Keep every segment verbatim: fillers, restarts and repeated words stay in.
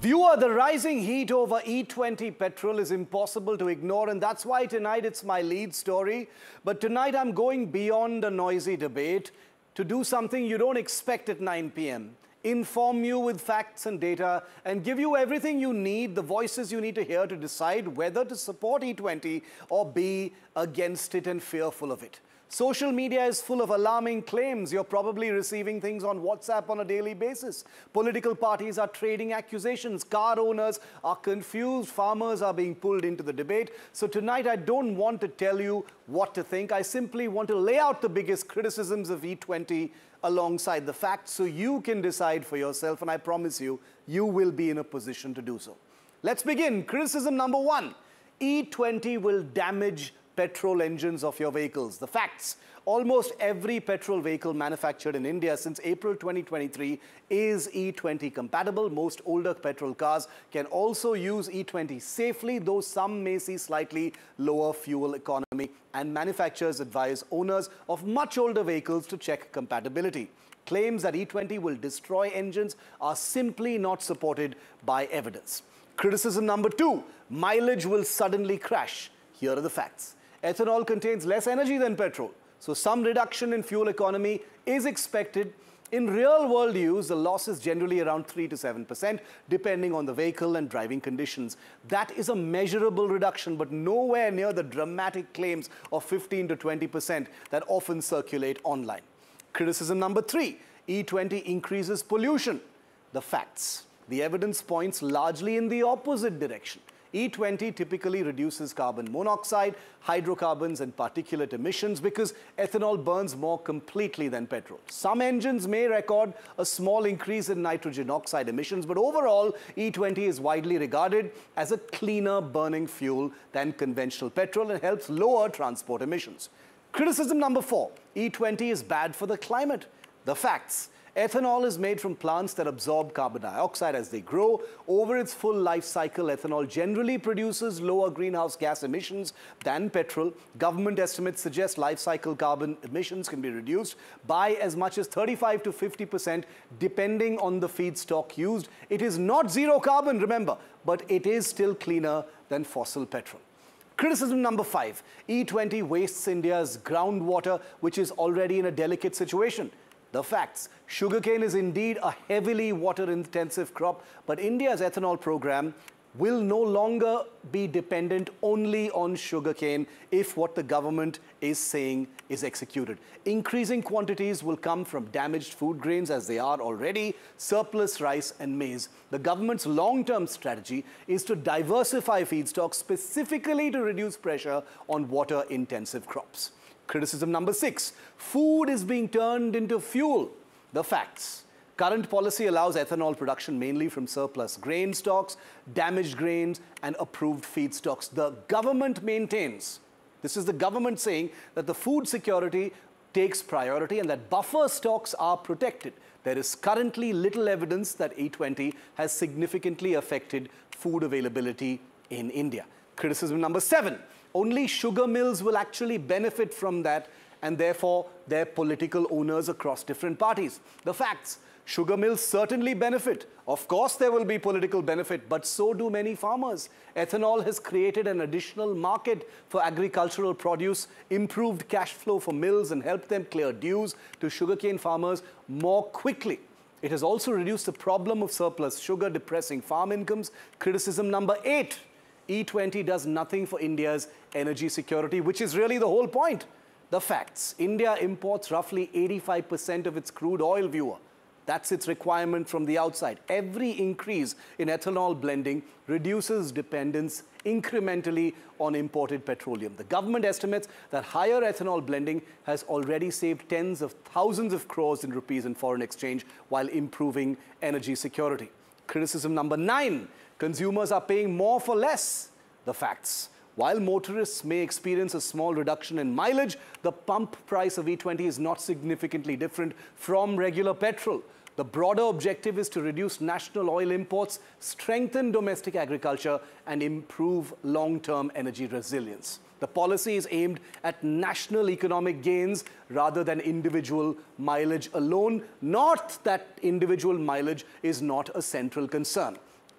Viewer, the rising heat over E twenty petrol is impossible to ignore, and that's why tonight it's my lead story. But tonight I'm going beyond a noisy debate to do something you don't expect at nine p m Inform you with facts and data and give you everything you need, the voices you need to hear to decide whether to support E twenty or be against it and fearful of it. Social media is full of alarming claims. You're probably receiving things on WhatsApp on a daily basis. Political parties are trading accusations. Car owners are confused. Farmers are being pulled into the debate. So tonight, I don't want to tell you what to think. I simply want to lay out the biggest criticisms of E twenty alongside the facts so you can decide for yourself. And I promise you, you will be in a position to do so. Let's begin. Criticism number one. E twenty will damage petrol engines of your vehicles. The facts: almost every petrol vehicle manufactured in India since April twenty twenty-three is E twenty compatible. Most older petrol cars can also use E twenty safely, though some may see slightly lower fuel economy, and manufacturers advise owners of much older vehicles to check compatibility. Claims that E twenty will destroy engines are simply not supported by evidence. Criticism number two: mileage will suddenly crash. Here are the facts. Ethanol contains less energy than petrol, so some reduction in fuel economy is expected. In real-world use, the loss is generally around three to seven percent, depending on the vehicle and driving conditions. That is a measurable reduction, but nowhere near the dramatic claims of fifteen to twenty percent that often circulate online. Criticism number three: E twenty increases pollution. The facts: the evidence points largely in the opposite direction. E twenty typically reduces carbon monoxide, hydrocarbons and particulate emissions because ethanol burns more completely than petrol. Some engines may record a small increase in nitrogen oxide emissions, but overall, E twenty is widely regarded as a cleaner burning fuel than conventional petrol and helps lower transport emissions. Criticism number four: E twenty is bad for the climate. The facts: ethanol is made from plants that absorb carbon dioxide as they grow. Over its full life cycle, ethanol generally produces lower greenhouse gas emissions than petrol. Government estimates suggest life cycle carbon emissions can be reduced by as much as thirty-five to fifty percent depending on the feedstock used. It is not zero carbon, remember, but it is still cleaner than fossil petrol. Criticism number five: E twenty wastes India's groundwater, which is already in a delicate situation. The facts: sugarcane is indeed a heavily water-intensive crop, but India's ethanol program will no longer be dependent only on sugarcane if what the government is saying is executed. Increasing quantities will come from damaged food grains, as they are already, surplus rice and maize. The government's long-term strategy is to diversify feedstocks specifically to reduce pressure on water-intensive crops. Criticism number six: food is being turned into fuel. The facts: current policy allows ethanol production mainly from surplus grain stocks, damaged grains, and approved feedstocks. The government maintains, this is the government saying, that the food security takes priority and that buffer stocks are protected. There is currently little evidence that E twenty has significantly affected food availability in India. Criticism number seven: only sugar mills will actually benefit from that, and therefore their political owners across different parties. The facts: sugar mills certainly benefit. Of course there will be political benefit, but so do many farmers. Ethanol has created an additional market for agricultural produce, improved cash flow for mills, and helped them clear dues to sugarcane farmers more quickly. It has also reduced the problem of surplus sugar, depressing farm incomes. Criticism number eight: E twenty does nothing for India's energy security, which is really the whole point. The facts: India imports roughly eighty-five percent of its crude oil, viewer. That's its requirement from the outside. Every increase in ethanol blending reduces dependence incrementally on imported petroleum. The government estimates that higher ethanol blending has already saved tens of thousands of crores in rupees in foreign exchange while improving energy security. Criticism number nine: consumers are paying more for less. The facts: while motorists may experience a small reduction in mileage, the pump price of E twenty is not significantly different from regular petrol. The broader objective is to reduce national oil imports, strengthen domestic agriculture, and improve long-term energy resilience. The policy is aimed at national economic gains rather than individual mileage alone, not that individual mileage is not a central concern.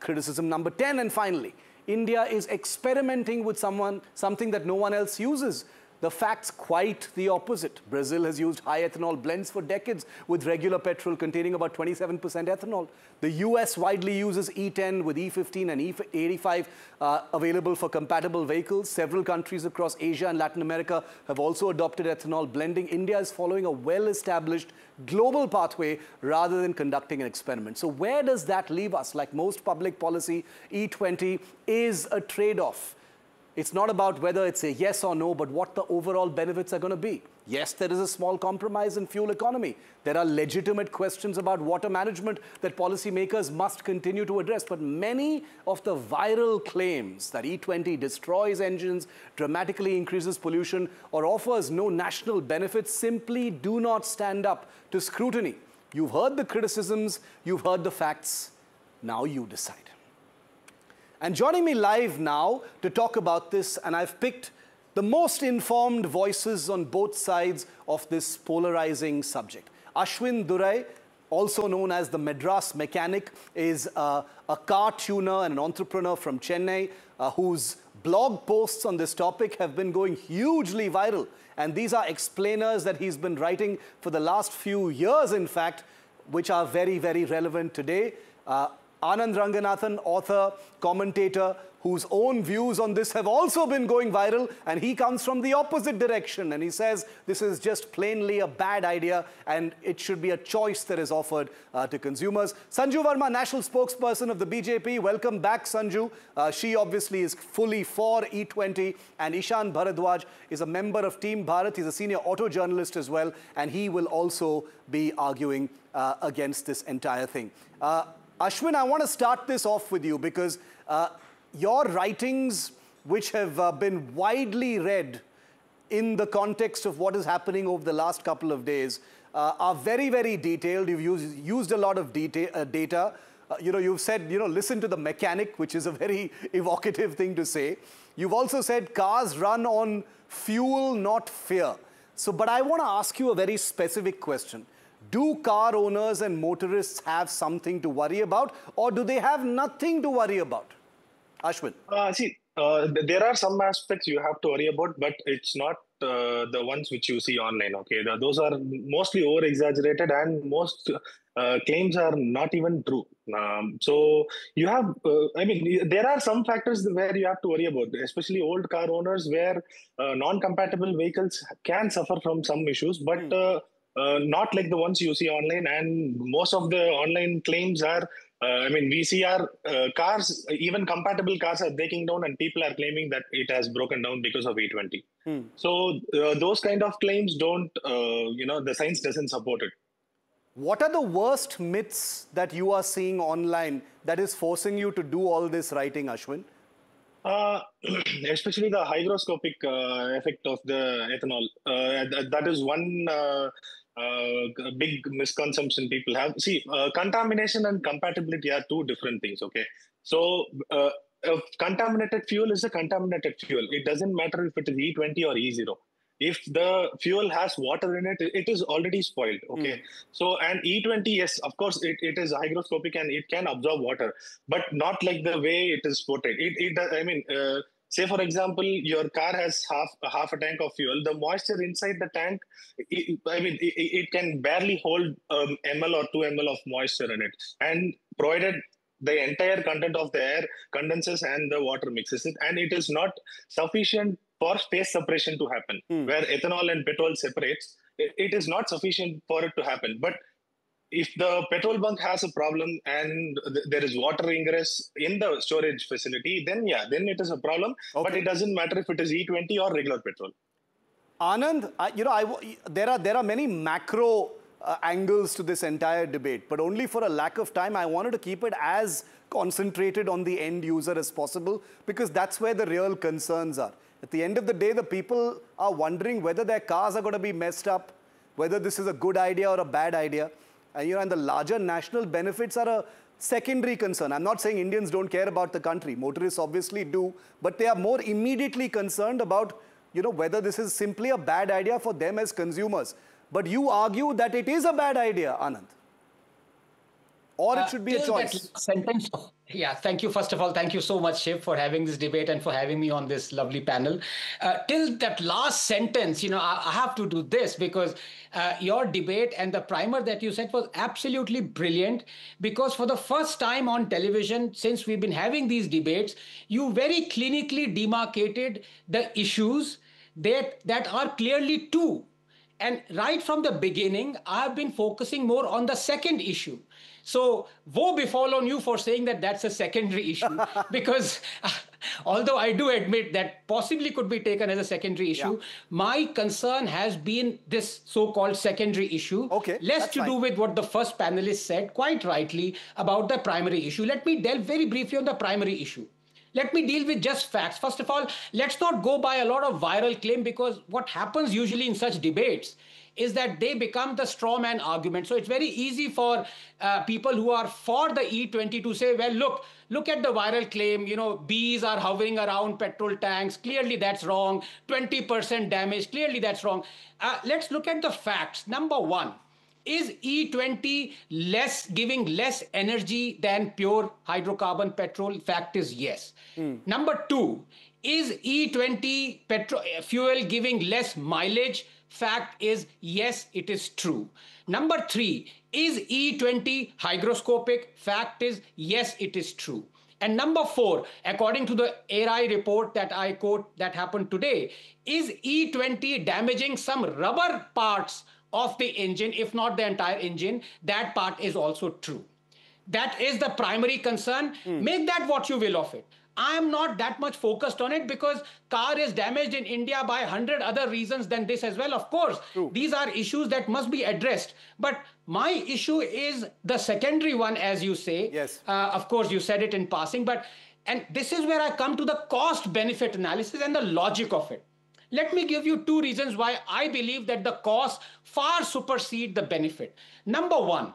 criticism number ten. And finally, India is experimenting with someone, something that no one else uses. The fact's quite the opposite. Brazil has used high ethanol blends for decades with regular petrol containing about twenty-seven percent ethanol. The U S widely uses E ten with E fifteen and E eighty-five uh, available for compatible vehicles. Several countries across Asia and Latin America have also adopted ethanol blending. India is following a well-established global pathway rather than conducting an experiment. So where does that leave us? Like most public policy, E twenty is a trade-off. It's not about whether it's a yes or no, but what the overall benefits are going to be. Yes, there is a small compromise in fuel economy. There are legitimate questions about water management that policymakers must continue to address. But many of the viral claims that E twenty destroys engines, dramatically increases pollution, or offers no national benefits simply do not stand up to scrutiny. You've heard the criticisms, you've heard the facts. Now you decide. And joining me live now to talk about this, and I've picked the most informed voices on both sides of this polarizing subject. Ashwin Durai, also known as the Madras Mechanic, is uh, a car tuner and an entrepreneur from Chennai uh, whose blog posts on this topic have been going hugely viral. And these are explainers that he's been writing for the last few years, in fact, which are very, very relevant today. Uh, Anand Ranganathan, author, commentator, whose own views on this have also been going viral, and he comes from the opposite direction, and he says this is just plainly a bad idea and it should be a choice that is offered uh, to consumers. Sanju Verma, national spokesperson of the B J P. Welcome back, Sanju. Uh, she obviously is fully for E twenty, and Ishan Bharadwaj is a member of Team Bharat. He's a senior auto journalist as well, and he will also be arguing uh, against this entire thing. Uh, Ashwin, I want to start this off with you because uh, your writings, which have uh, been widely read in the context of what is happening over the last couple of days, uh, are very, very detailed. You've used, used a lot of deta uh, data. Uh, you know, you've said, you know, listen to the mechanic, which is a very evocative thing to say. You've also said cars run on fuel, not fear. So, but I want to ask you a very specific question. Do car owners and motorists have something to worry about, or do they have nothing to worry about? Ashwin. Uh, see, uh, th there are some aspects you have to worry about, but it's not uh, the ones which you see online. Okay, the, those are mostly over-exaggerated, and most uh, claims are not even true. Um, so you have, uh, I mean, there are some factors where you have to worry about, especially old car owners, where uh, non-compatible vehicles can suffer from some issues, but mm. uh, Uh, not like the ones you see online, and most of the online claims are, uh, I mean, we see our uh, cars, even compatible cars are breaking down, and people are claiming that it has broken down because of E twenty. Hmm. So uh, those kind of claims don't, uh, you know, the science doesn't support it. What are the worst myths that you are seeing online that is forcing you to do all this writing, Ashwin? Uh, especially the hygroscopic uh, effect of the ethanol. Uh, th that is one uh, uh, big misconception people have. See, uh, contamination and compatibility are two different things, okay? So, uh, uh, contaminated fuel is a contaminated fuel. It doesn't matter if it is E twenty or E zero. If the fuel has water in it, it is already spoiled, okay? Mm. So, and E twenty, yes, of course, it, it is hygroscopic and it can absorb water, but not like the way it is portrayed. It, it I mean, uh, say, for example, your car has half, half a tank of fuel. The moisture inside the tank, it, I mean, it, it can barely hold um, ml or two ml of moisture in it. And provided the entire content of the air condenses and the water mixes it, and it is not sufficient for space separation to happen, hmm. where ethanol and petrol separates, it, it is not sufficient for it to happen. But if the petrol bunk has a problem and th there is water ingress in the storage facility, then yeah, then it is a problem. Okay. But it doesn't matter if it is E twenty or regular petrol. Anand, I, you know, I, there are there are many macro uh, angles to this entire debate, but only for a lack of time, I wanted to keep it as concentrated on the end user as possible, because that's where the real concerns are. At the end of the day, the people are wondering whether their cars are going to be messed up, whether this is a good idea or a bad idea. And, you know, and the larger national benefits are a secondary concern. I'm not saying Indians don't care about the country. Motorists obviously do, but they are more immediately concerned about, you know, whether this is simply a bad idea for them as consumers. But you argue that it is a bad idea, Anand. Or it Uh, should be a till that choice? sentence. Yeah, thank you. First of all, thank you so much, Shiv, for having this debate and for having me on this lovely panel. Uh, till that last sentence, you know, I, I have to do this because uh, your debate and the primer that you said was absolutely brilliant. Because for the first time on television, since we've been having these debates, you very clinically demarcated the issues that, that are clearly two. And right from the beginning, I've been focusing more on the second issue. So, woe befall on you for saying that that's a secondary issue, because although I do admit that possibly could be taken as a secondary issue, yeah. my concern has been this so-called secondary issue, okay, less to fine. do with what the first panelist said quite rightly about the primary issue. Let me delve very briefly on the primary issue. Let me deal with just facts. First of all, let's not go by a lot of viral claim, because what happens usually in such debates is that they become the straw man argument. So it's very easy for uh, people who are for the E twenty to say, well, look, look at the viral claim, you know, bees are hovering around petrol tanks. Clearly that's wrong. twenty percent damage. Clearly that's wrong. Uh, let's look at the facts. Number one. Is E twenty less giving less energy than pure hydrocarbon petrol? Fact is yes. Mm. Number two, is E twenty petrol fuel giving less mileage? Fact is yes, it is true. Number three, is E twenty hygroscopic? Fact is yes, it is true. And number four, according to the A R I report that I quote that happened today, is E twenty damaging some rubber parts of the engine, if not the entire engine? That part is also true. That is the primary concern. Mm. Make that what you will of it. I am not that much focused on it, because car is damaged in India by a hundred other reasons than this as well. Of course, true. These are issues that must be addressed. But my issue is the secondary one, as you say. Yes. Uh, of course, you said it in passing. But and this is where I come to the cost-benefit analysis and the logic of it. Let me give you two reasons why I believe that the cost far supersede the benefit. Number one,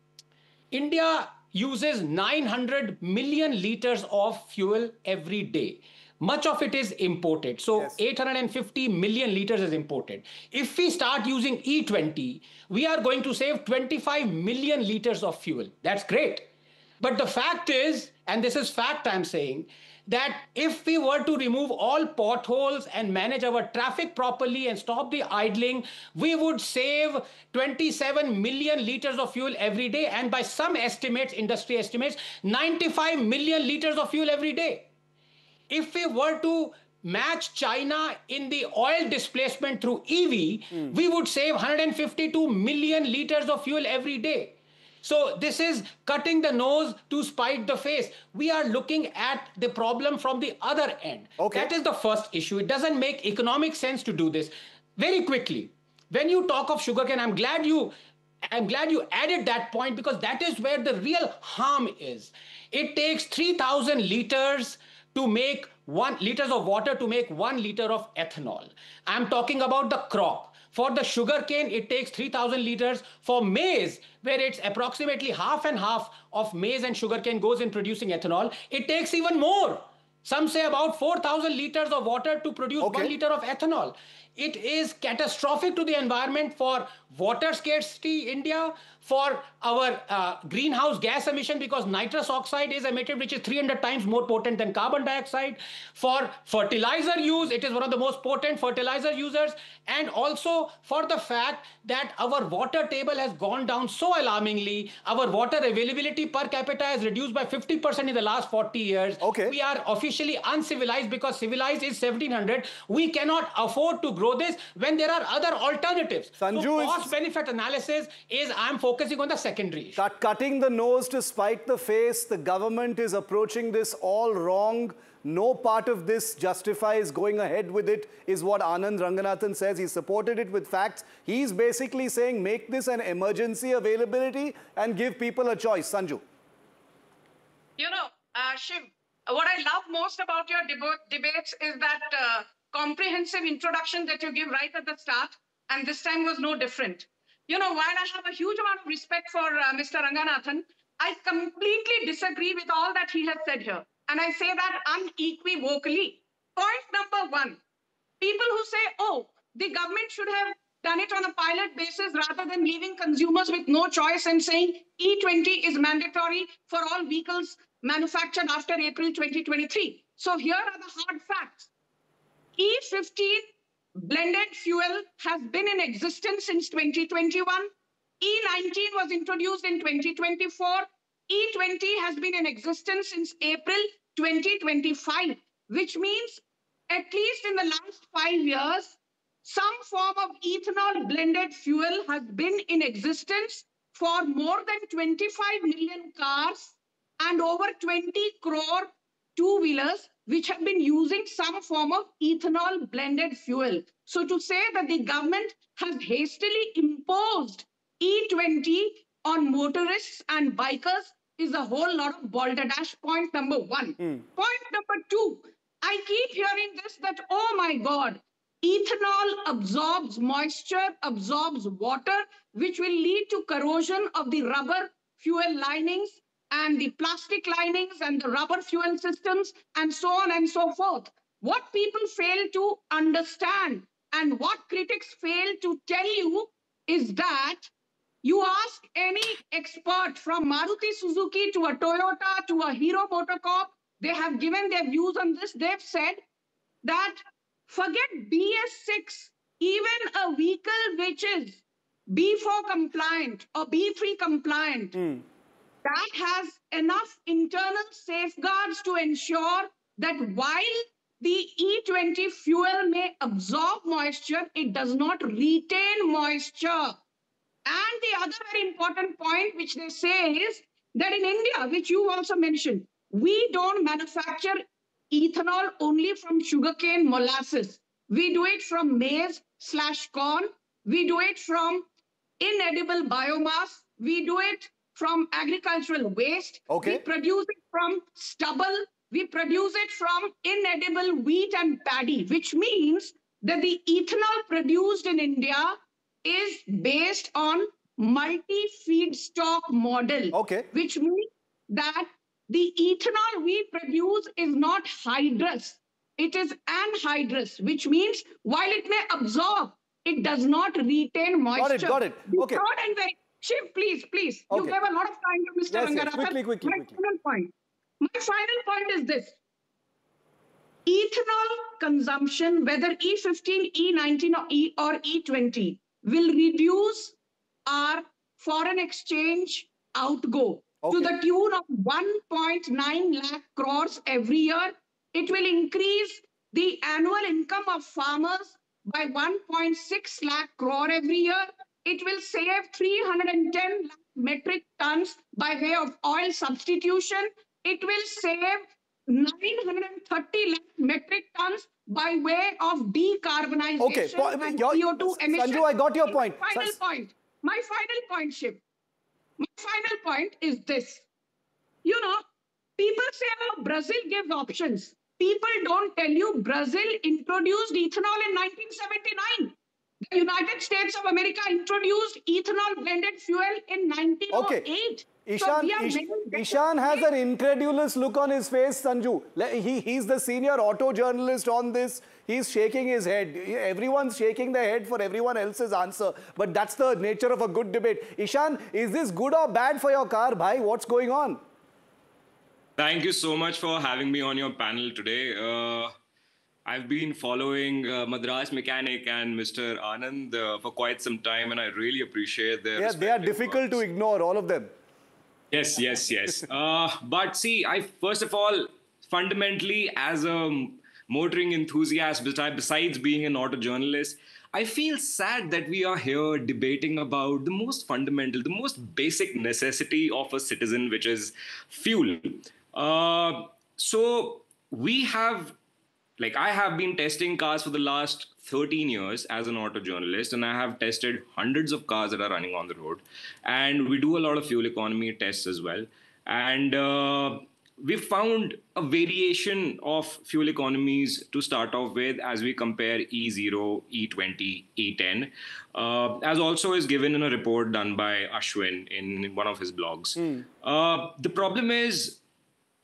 India uses nine hundred million liters of fuel every day. Much of it is imported. So yes. eight hundred fifty million liters is imported. If we start using E twenty, we are going to save twenty-five million liters of fuel. That's great. But the fact is, and this is fact I'm saying, that if we were to remove all potholes and manage our traffic properly and stop the idling, we would save twenty-seven million liters of fuel every day. And by some estimates, industry estimates, ninety-five million liters of fuel every day. If we were to match China in the oil displacement through E V, mm. we would save one hundred fifty-two million liters of fuel every day. So this is cutting the nose to spite the face. We are looking at the problem from the other end. Okay. That is the first issue. It doesn't make economic sense to do this. Very quickly, when you talk of sugarcane, I'm glad you I'm glad you added that point, because that is where the real harm is. It takes three thousand liters to make one liters of water to make one liter of ethanol. I'm talking about the crop. For the sugarcane, it takes three thousand liters. For maize, where it's approximately half and half of maize and sugarcane goes in producing ethanol, it takes even more. Some say about four thousand liters of water to produce okay. one liter of ethanol. It is catastrophic to the environment for water scarcity in India, for our uh, greenhouse gas emission, because nitrous oxide is emitted, which is three hundred times more potent than carbon dioxide. For fertilizer use, it is one of the most potent fertilizer users. And also for the fact that our water table has gone down so alarmingly. Our water availability per capita has reduced by fifty percent in the last forty years. Okay. We are officially uncivilized, because civilized is seventeen hundred. We cannot afford to grow this when there are other alternatives. Sanju, so cost-benefit analysis is, I'm focusing on the secondary issue. Cut, cutting the nose to spite the face. The government is approaching this all wrong. No part of this justifies going ahead with it, is what Anand Ranganathan says. He supported it with facts. He's basically saying make this an emergency availability and give people a choice. Sanju. You know, uh, Shiv, what I love most about your deb debates is that uh, comprehensive introduction that you give right at the start, and this time was no different. You know, while I have a huge amount of respect for uh, Mister Ranganathan, I completely disagree with all that he has said here. And I say that unequivocally. Point number one, people who say, oh, the government should have done it on a pilot basis rather than leaving consumers with no choice and saying E twenty is mandatory for all vehicles manufactured after April twenty twenty-three. So here are the hard facts. E fifteen blended fuel has been in existence since twenty twenty-one. E nineteen was introduced in twenty twenty-four. E twenty has been in existence since April twenty twenty-five, which means at least in the last five years, some form of ethanol blended fuel has been in existence for more than twenty-five million cars and over twenty crore two-wheelers, which have been using some form of ethanol blended fuel. So to say that the government has hastily imposed E twenty on motorists and bikers is a whole lot of balderdash. Point number one. Mm. Point number two, I keep hearing this that, oh my God, ethanol absorbs moisture, absorbs water, which will lead to corrosion of the rubber fuel linings and the plastic linings and the rubber fuel systems and so on and so forth. What people fail to understand and what critics fail to tell you is that you ask any expert from Maruti Suzuki to a Toyota to a Hero MotoCorp, they have given their views on this. They've said that forget B S six, even a vehicle which is B four compliant or B three compliant, mm. that has enough internal safeguards to ensure that while the E twenty fuel may absorb moisture, it does not retain moisture. And the other very important point which they say is that in India, which you also mentioned, we don't manufacture ethanol only from sugarcane molasses. We do it from maize slash corn. We do it from inedible biomass. We do it from agricultural waste. Okay. We produce it from stubble. We produce it from inedible wheat and paddy, which means that the ethanol produced in India is based on multi-feedstock model, okay. which means that the ethanol we produce is not hydrous. It is anhydrous, which means while it may absorb, it does not retain moisture. Got it, got it. Okay. And very, Shiv, please, please. Okay. You gave a lot of time to Mister Yes, Ranganathan. yes. Quickly, quickly, My quickly. final point. My final point is this. Ethanol consumption, whether E fifteen, E nineteen or, e, or E twenty, will reduce our foreign exchange outgo okay. to the tune of one point nine lakh crores every year. It will increase the annual income of farmers by one point six lakh crore every year. It will save three hundred ten lakh metric tons by way of oil substitution. It will save nine hundred thirty lakh metric tons by way of decarbonization okay. and your, C O two emissions. Sanju, I got your point. My final point. My final point, Shiv. My final point is this. You know, people say, oh, Brazil gives options. People don't tell you Brazil introduced ethanol in nineteen seventy-nine. The United States of America introduced ethanol blended fuel in nineteen oh eight. Okay. Ishan, so Ish, Ishan has an incredulous look on his face, Sanju. He, he's the senior auto journalist on this. He's shaking his head. Everyone's shaking their head for everyone else's answer. But that's the nature of a good debate. Ishan, is this good or bad for your car, bhai? What's going on? Thank you so much for having me on your panel today. Uh, I've been following uh, Madras Mechanic and Mister Anand uh, for quite some time, and I really appreciate their Yeah, they are difficult works. to ignore, all of them. Yes, yes, yes. uh, but see, I first of all, fundamentally, as a motoring enthusiast, besides being an auto journalist, I feel sad that we are here debating about the most fundamental, the most basic necessity of a citizen, which is fuel. Uh, so we have, like I have been testing cars for the last thirteen years as an auto journalist, and I have tested hundreds of cars that are running on the road. And we do a lot of fuel economy tests as well. And uh, we found a variation of fuel economies to start off with as we compare E zero, E twenty, E ten, uh, as also is given in a report done by Ashwin in one of his blogs. Mm. Uh, the problem is,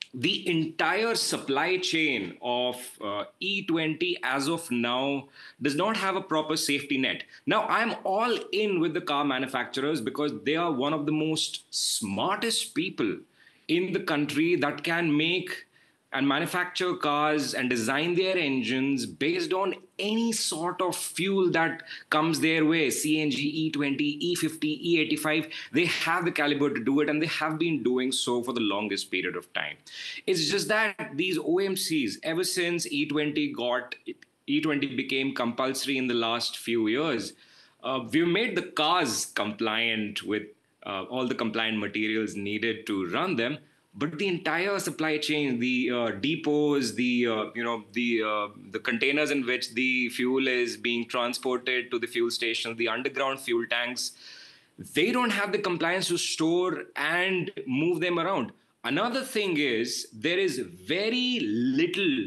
the entire supply chain of uh, E twenty as of now does not have a proper safety net. Now, I'm all in with the car manufacturers because they are one of the most smartest people in the country that can make and manufacture cars and design their engines based on any sort of fuel that comes their way. C N G, E twenty, E fifty, E eighty-five, they have the caliber to do it, and they have been doing so for the longest period of time. It's just that these O M Cs, ever since E twenty got, E twenty became compulsory in the last few years, uh, we've made the cars compliant with uh, all the compliant materials needed to run them. But the entire supply chain, the uh, depots, the uh, you know the uh, the containers in which the fuel is being transported to the fuel stations, the underground fuel tanks, they don't have the compliance to store and move them around. Another thing is there is very little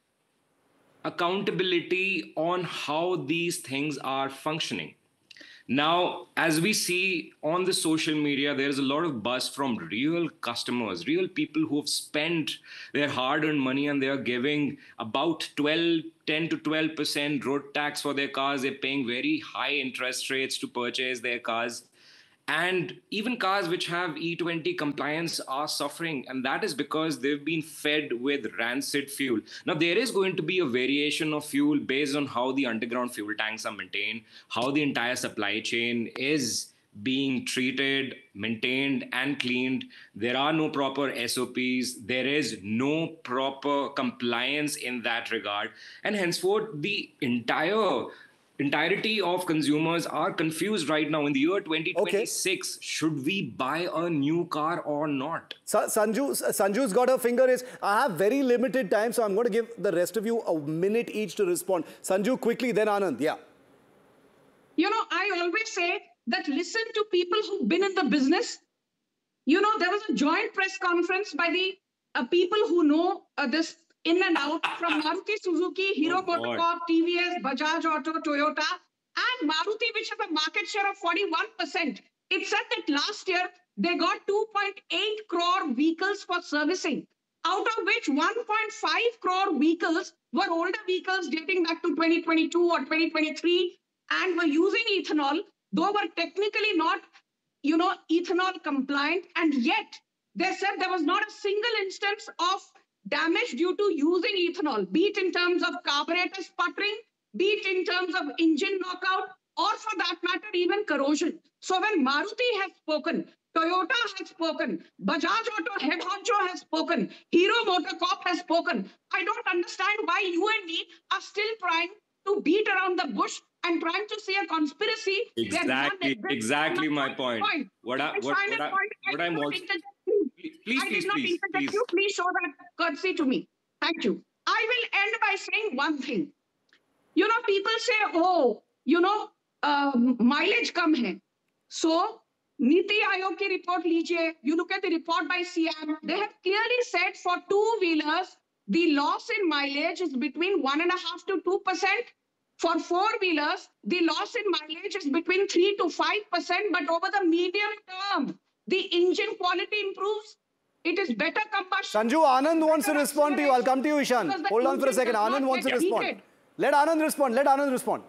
accountability on how these things are functioning. Now, as we see on the social media, there's a lot of buzz from real customers, real people who have spent their hard-earned money, and they are giving about twelve, ten to twelve percent road tax for their cars. They're paying very high interest rates to purchase their cars. And even cars which have E twenty compliance are suffering. And that is because they've been fed with rancid fuel. Now, there is going to be a variation of fuel based on how the underground fuel tanks are maintained, how the entire supply chain is being treated, maintained, and cleaned. There are no proper S O Ps. There is no proper compliance in that regard. And henceforth, the entire entirety of consumers are confused right now. In the year twenty twenty-six, okay, should we buy a new car or not? Sa Sanju, Sanju's got her finger raised. I have very limited time, so I'm going to give the rest of you a minute each to respond. Sanju, quickly, then Anand. Yeah. You know, I always say that listen to people who've been in the business. You know, there was a joint press conference by the uh, people who know uh, this in and out from Maruti Suzuki, Hero Oh, MotoCorp, T V S, Bajaj Auto, Toyota, and Maruti, which has a market share of forty-one percent. It said that last year they got two point eight crore vehicles for servicing, out of which one point five crore vehicles were older vehicles dating back to twenty twenty-two or twenty twenty-three and were using ethanol, though were technically not, you know, ethanol compliant. And yet they said there was not a single instance of damage due to using ethanol, be it in terms of carburetor sputtering, be it in terms of engine knockout, or for that matter, even corrosion. So when Maruti has spoken, Toyota has spoken, Bajaj Auto head honcho has spoken, Hero MotoCorp has spoken, I don't understand why you and me are still trying to beat around the bush and trying to see a conspiracy. Exactly, exactly my point. point. What, I, what, what, I, what I'm also... Please, I please, did not please, interject please. you. Please show that courtesy to me. Thank you. I will end by saying one thing. You know, people say, oh, you know, um, mileage come hai. So, Niti Aayog ki report lijiye. You look at the report by C M. They have clearly said for two-wheelers, the loss in mileage is between one and a half to two percent. For four-wheelers, the loss in mileage is between three to five percent. But over the medium term, the engine quality improves. It is better combustion. Sanju, Anand wants to respond to you. I'll come to you, Ishan. Hold on for a second. Anand wants to respond. Heated. Let Anand respond. Let Anand respond.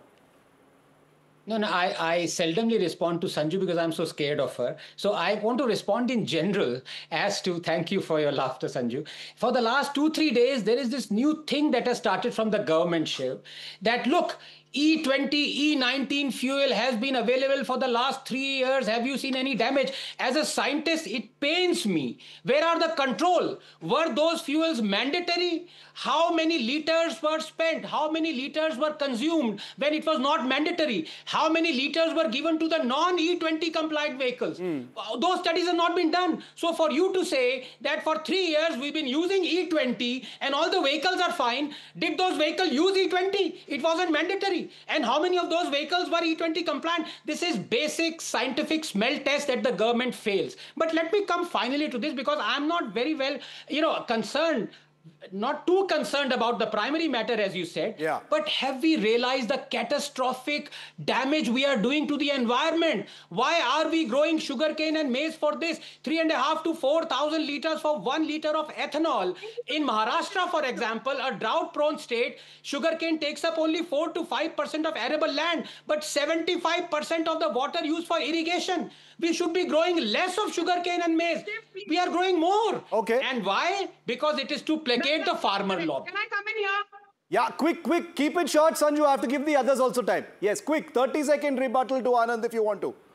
No, no, I, I seldomly respond to Sanju because I'm so scared of her. So I want to respond in general as to, thank you for your laughter, Sanju. For the last two, three days, there is this new thing that has started from the government, Shiv, that look, E twenty, E nineteen fuel has been available for the last three years. Have you seen any damage? As a scientist, it pains me. Where are the control? Were those fuels mandatory? How many liters were spent? How many liters were consumed when it was not mandatory? How many liters were given to the non-E twenty compliant vehicles? Mm. Those studies have not been done. So for you to say that for three years we've been using E twenty and all the vehicles are fine, did those vehicles use E twenty? It wasn't mandatory. And how many of those vehicles were E twenty compliant? This is basic scientific smell test that the government fails. But let me come finally to this because I'm not very well, you know, concerned not too concerned about the primary matter, as you said, Yeah. but have we realized the catastrophic damage we are doing to the environment? Why are we growing sugarcane and maize for this? Three and a half to four thousand liters for one liter of ethanol. In Maharashtra, for example, a drought-prone state, sugarcane takes up only four to five percent of arable land, but seventy-five percent of the water used for irrigation. We should be growing less of sugarcane and maize. We are growing more. Okay. And why? Because it is to placate the farmer lobby. Can I come in here? Yeah, quick, quick. Keep it short, Sanju. I have to give the others also time. Yes, quick. thirty second rebuttal to Anand if you want to.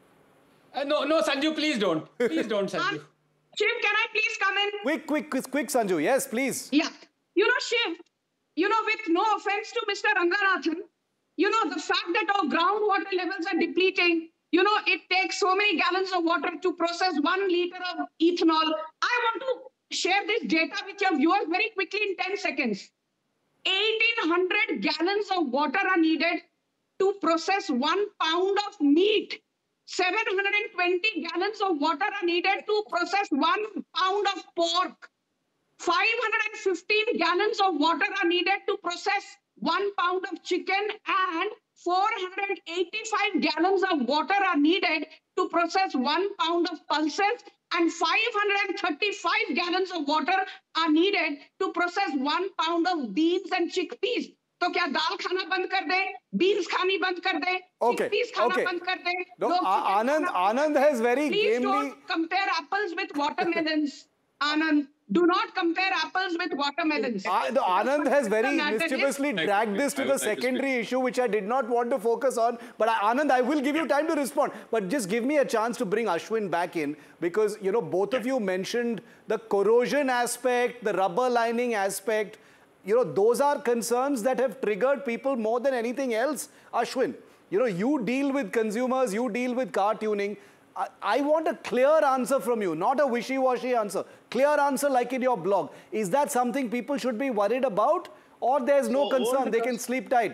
Uh, no, no, Sanju, please don't. Please don't, Sanju. Um, Shiv, can I please come in? Quick, quick, quick, quick, Sanju. Yes, please. Yeah. You know, Shiv, you know, with no offense to Mister Ranganathan, you know, the fact that our groundwater levels are depleting, you know, it takes so many gallons of water to process one liter of ethanol. I want to share this data with your viewers very quickly in ten seconds. eighteen hundred gallons of water are needed to process one pound of meat. seven hundred twenty gallons of water are needed to process one pound of pork. five hundred fifteen gallons of water are needed to process one pound of chicken, and four hundred eighty-five gallons of water are needed to process one pound of pulses, and five hundred thirty-five gallons of water are needed to process one pound of beans and chickpeas. तो क्या दाल खाना बंद कर दे, beans खानी बंद कर दे, Okay, chickpeas खाना okay. बंद कर दे, No, लोग A- chicken Anand, खाना बंद Anand कर has they. very Please gamely. don't compare apples with watermelons, Anand. Do not compare apples with watermelons. I, the Anand has very The matter is- mischievously Thank dragged you. this to I the would like to secondary issue, which I did not want to focus on. But I, Anand, I will give you time to respond. But just give me a chance to bring Ashwin back in, because, you know, both of you mentioned the corrosion aspect, the rubber lining aspect. You know, those are concerns that have triggered people more than anything else. Ashwin, you know, you deal with consumers, you deal with car tuning. I, I want a clear answer from you, not a wishy-washy answer. Clear answer like in your blog. Is that something people should be worried about, or there's no So, concern, old they can cars- sleep tight?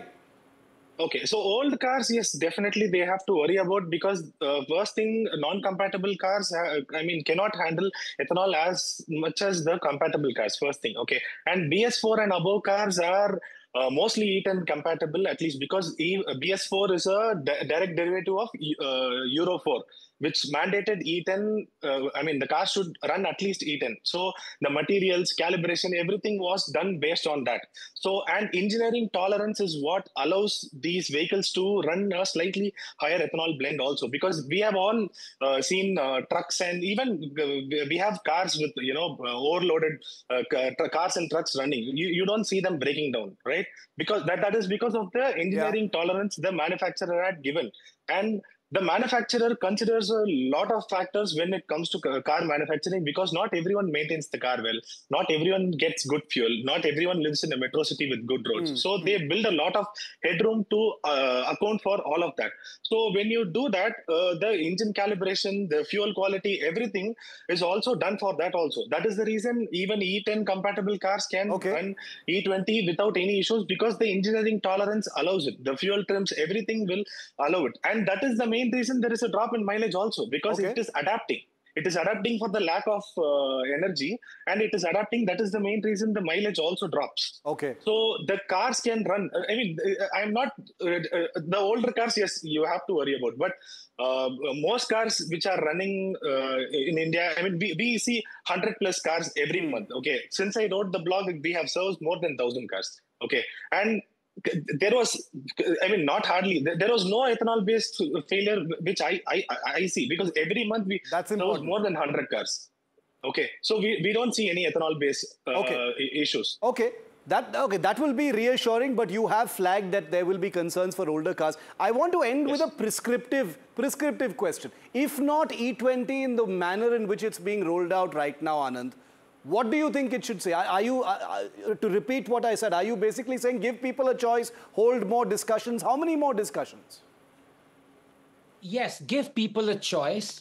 Okay, so old cars, yes, definitely they have to worry about, because uh, first thing, non-compatible cars, uh, I mean, cannot handle ethanol as much as the compatible cars. First thing, okay, and B S four and above cars are uh, mostly E ten compatible, at least because e, B S four is a di- direct derivative of uh, Euro four, which mandated E ten. Uh, I mean, the car should run at least E ten. So the materials, calibration, everything was done based on that. So, and engineering tolerance is what allows these vehicles to run a slightly higher ethanol blend also, because we have all uh, seen uh, trucks, and even uh, we have cars with, you know, uh, overloaded uh, ca- cars and trucks running. You, you don't see them breaking down, right? Because that, that is because of the engineering tolerance the manufacturer had given. And the manufacturer considers a lot of factors when it comes to ca- car manufacturing, because not everyone maintains the car well, not everyone gets good fuel, not everyone lives in a metro city with good roads. Mm. So they build a lot of headroom to uh, account for all of that. So when you do that, uh, the engine calibration, the fuel quality, everything is also done for that also. That is the reason even E ten compatible cars can Okay. run E twenty without any issues, because the engineering tolerance allows it. The fuel trims, everything will allow it. And that is the main reason there is a drop in mileage also, because Okay. it is adapting. It is adapting for the lack of uh, energy, and it is adapting. That is the main reason the mileage also drops. Okay. So the cars can run. I mean, I'm not uh, uh, the older cars. Yes, you have to worry about. But uh, most cars which are running uh, in India, I mean, we, we see one hundred plus cars every Hmm. month. Okay, since I wrote the blog, we have served more than one thousand cars. Okay, and there was, I mean, not hardly. There was no ethanol-based failure which I I I see, because every month we That's serve important. more than one hundred cars. Okay, so we, we don't see any ethanol-based uh, Okay. i- issues. Okay. That, okay, that will be reassuring, but you have flagged that there will be concerns for older cars. I want to end with a prescriptive, prescriptive question. If not E twenty in the manner in which it's being rolled out right now, Anand, what do you think it should say? Are, are you, uh, uh, to repeat what I said, are you basically saying give people a choice, hold more discussions? How many more discussions? Yes, give people a choice.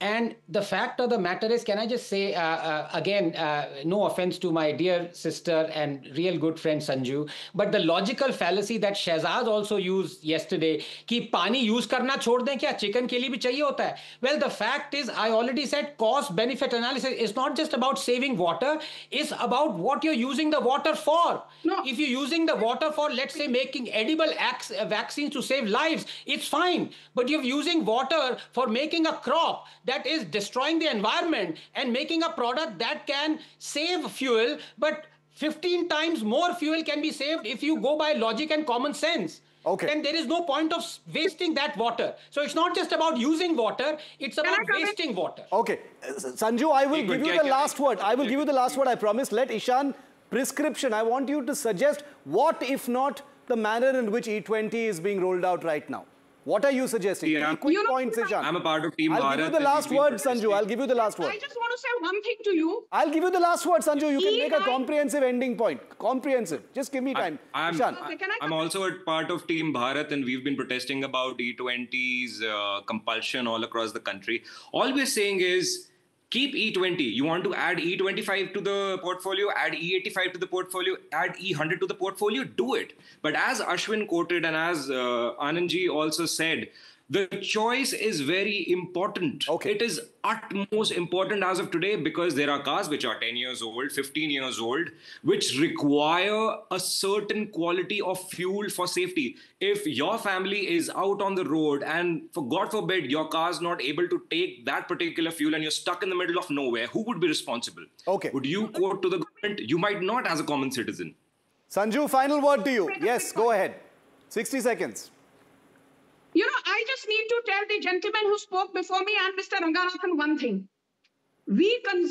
And the fact of the matter is, can I just say, uh, uh, again, uh, no offense to my dear sister and real good friend Sanju, but the logical fallacy that Shehzad also used yesterday, कि पानी use करना छोड़ दें क्या, chicken के लिए भी चाहिए होता है. Well, the fact is, I already said, cost benefit analysis is not just about saving water, it's about what you're using the water for. No. If you're using the water for, let's say, making edible vaccines to save lives, it's fine. But you're using water for making a crop that is destroying the environment and making a product that can save fuel, but fifteen times more fuel can be saved if you go by logic and common sense. Okay. Then there is no point of wasting that water. So it's not just about using water, it's about I come in? wasting water. Okay. Uh, Sanju, I will Hey, give good. you Can- the can- last word. I will give you the last word, I promise. Let Ishan, prescription. I want you to suggest what, if not, the manner in which E twenty is being rolled out right now. What are you suggesting? Yeah. Three quick You know, points, Ishan. I'm a part of Team I'll Bharat. give you the and last we've been word, Sanju. protesting. I'll give you the last word. I just want to say one thing to you. I'll give you the last word, Sanju. You can E make a nine comprehensive ending point. Comprehensive. Just give me time. I'm, Ishan. Okay, can I I'm come in? also a part of Team Bharat, and we've been protesting about E twenty's uh, compulsion all across the country. All we're saying is keep E twenty. You want to add E twenty-five to the portfolio, add E eighty-five to the portfolio, add E one hundred to the portfolio, do it. But as Ashwin quoted and as uh, Anandji also said, the choice is very important. Okay. It is utmost important as of today because there are cars which are ten years old, fifteen years old, which require a certain quality of fuel for safety. If your family is out on the road and, for God forbid, your car is not able to take that particular fuel and you're stuck in the middle of nowhere, who would be responsible? Okay. Would you quote to the government? You might not as a common citizen. Sanju, final word to you. Yes, go ahead. sixty seconds. You know, I just need to tell the gentleman who spoke before me and Mister Ranganathan one thing. We consume